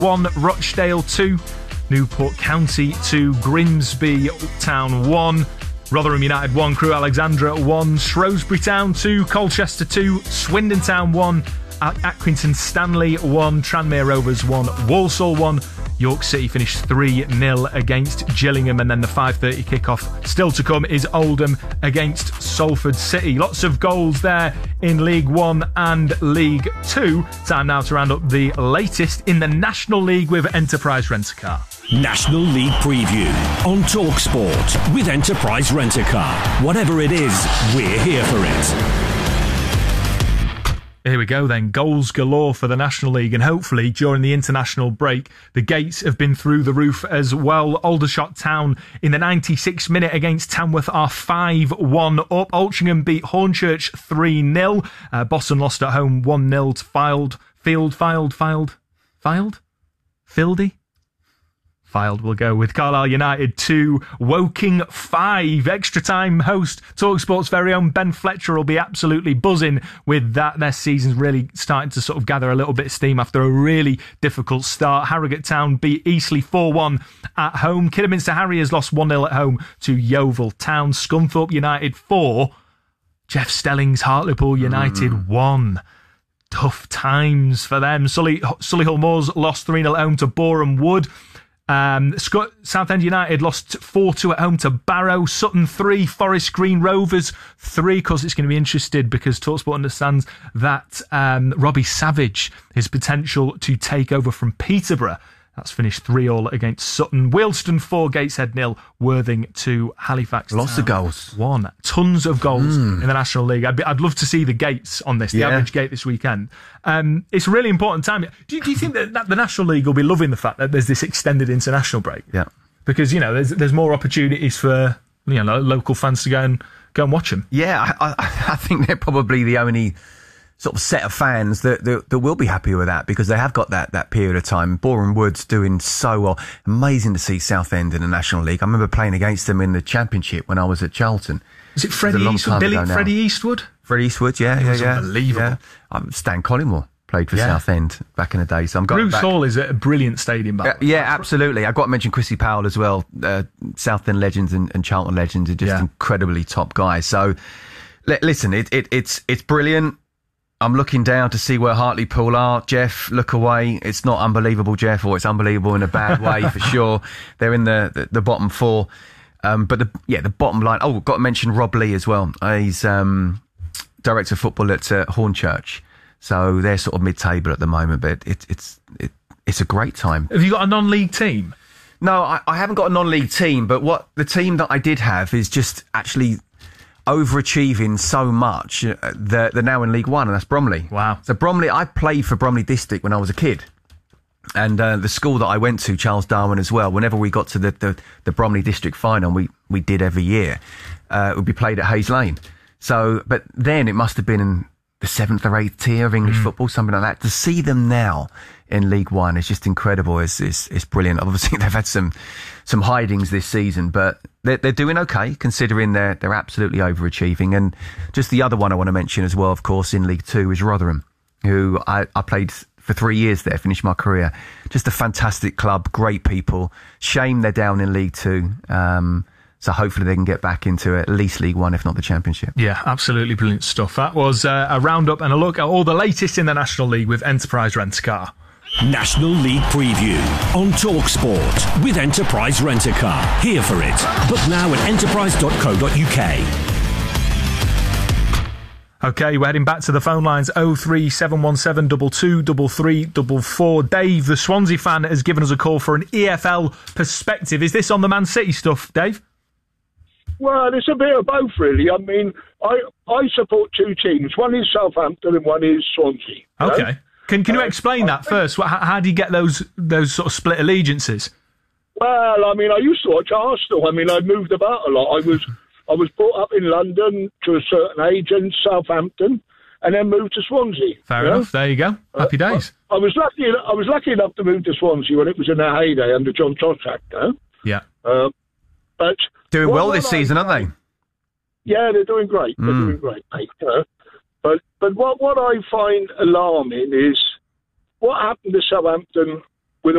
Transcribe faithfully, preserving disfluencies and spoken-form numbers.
one, Rochdale two, Newport County two, Grimsby Town one, Rotherham United one, Crewe Alexandra one, Shrewsbury Town two, Colchester two, Swindon Town one, Accrington Stanley one, Tranmere Rovers one, Walsall one. York City finished three nil against Gillingham, and then the five thirty kickoff still to come is Oldham against Salford City. Lots of goals there in League One and League Two. Time now to round up the latest in the National League with Enterprise Rent-A-Car. National League Preview on TalkSport with Enterprise Rent-A-Car. Whatever it is, we're here for it. Here we go then, goals galore for the National League, and hopefully during the international break the gates have been through the roof as well. Aldershot Town in the ninety-sixth minute against Tamworth are five one up. Altrincham beat Hornchurch three nil. Uh, Boston lost at home one nil to Filed. Field, Filed, Filed, Filed? Fieldy? Filed will go with Carlisle United two, Woking five. Extra time host TalkSport's very own Ben Fletcher will be absolutely buzzing with that. Their season's really starting to sort of gather a little bit of steam after a really difficult start. Harrogate Town beat Eastleigh four one at home. Kidderminster Harriers lost one nil at home to Yeovil Town. Scunthorpe United four, Jeff Stelling's Hartlepool United mm. one. Tough times for them. Sully, Solihull Moors lost three nil at home to Boreham Wood. Um, Southend United lost four two at home to Barrow. Sutton three, Forest Green Rovers three. Of course, it's going to be interested because TalkSport understands that um, Robbie Savage, his potential to take over from Peterborough. That's finished three all against Sutton. Wealdstone four, Gateshead nil, Worthing two, Halifax Lots of goals. one. Tons of goals mm. in the National League. I'd, be, I'd love to see the gates on this, the yeah. average gate this weekend. Um, it's a really important time. Do you, do you think that, that the National League will be loving the fact that there's this extended international break? Yeah. Because, you know, there's there's more opportunities for, you know, local fans to go and go and watch them. Yeah, I, I, I think they're probably the only sort of set of fans that, that that will be happy with that, because they have got that that period of time. Boreham Wood's doing so well. Amazing to see Southend in the National League. I remember playing against them in the Championship when I was at Charlton. Is it Freddie Eastwood? Billy, Freddie Eastwood? Freddie Eastwood, yeah, yeah, yeah. Unbelievable. Yeah. Um, Stan Collymore played for yeah. Southend back in the day. So I'm going Bruce back. Hall is a brilliant stadium. Back uh, yeah, absolutely. I've got to mention Chrissy Powell as well. Uh, Southend legends and, and Charlton legends are just yeah. incredibly top guys. So l- listen, it, it, it's it's brilliant. I'm looking down to see where Hartlepool are. Jeff, look away. It's not unbelievable, Jeff, or it's unbelievable in a bad way for sure. They're in the, the, the bottom four. Um, but the, yeah, the bottom line. Oh, got to mention Rob Lee as well. Uh, he's um, director of football at uh, Hornchurch. So they're sort of mid-table at the moment, but it, it's it, it's a great time. Have you got a non-league team? No, I, I haven't got a non-league team, but what the team that I did have is just actually overachieving so much that they're now in League One, and that's Bromley. Wow. So Bromley, I played for Bromley District when I was a kid. And uh, the school that I went to, Charles Darwin as well, whenever we got to the, the, the Bromley District final, we, we did every year, uh, it would be played at Hayes Lane. So, but then it must have been in the seventh or eighth tier of English mm. football, something like that. To see them now in League One is just incredible. It's, it's, it's brilliant. Obviously, they've had some some hidings this season, but they're, they're doing okay, considering they're, they're absolutely overachieving. And just the other one I want to mention as well, of course, in League Two is Rotherham, who I, I played for three years there, finished my career. Just a fantastic club, great people. Shame they're down in League Two. Um, So hopefully they can get back into at least League One, if not the Championship. Yeah, absolutely brilliant stuff. That was uh, a roundup and a look at all the latest in the National League with Enterprise Rent-A-Car. National League Preview on TalkSport with Enterprise Rent-A-Car. Here for it. Book now at enterprise dot co dot uk. OK, we're heading back to the phone lines. oh three seven one seven two two three three four four. Dave, the Swansea fan, has given us a call for an E F L perspective. Is this on the Man City stuff, Dave? Well, it's a bit of both, really. I mean, I I support two teams. One is Southampton and one is Swansea. OK. Know? Can can you uh, explain that first? How, how do you get those those sort of split allegiances? Well, I mean, I used to watch Arsenal. I mean, I moved about a lot. I was I was brought up in London to a certain age in Southampton, and then moved to Swansea. Fair enough. Know? There you go. Happy uh, days. I, I was lucky. I was lucky enough to move to Swansea when it was in their heyday under John Toshack. Huh? Yeah. Uh, but doing well this season, aren't they? Yeah, they're doing great. They're mm. doing great, mate. Uh, but but what what I find alarming is what happened to Southampton